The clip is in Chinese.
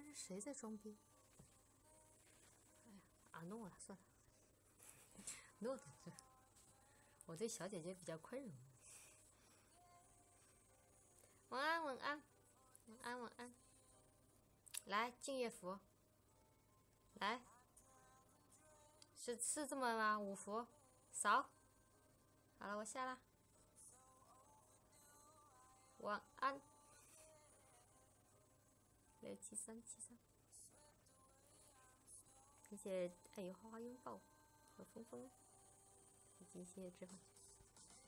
谁在装逼？哎呀，啊诺了，算了，诺的这，我对小姐姐比较宽容。晚安，晚安，晚安，晚安。来，敬业福。来，是这么吗？五福，扫。好了，我下了。晚安。67373，谢谢爱与花花拥抱和峰峰，以及谢谢志恒。